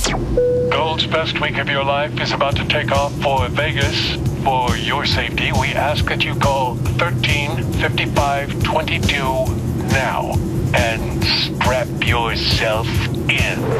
Gold's best week of your life is about to take off for Vegas. For your safety, we ask that you call 135522 now and strap yourself in.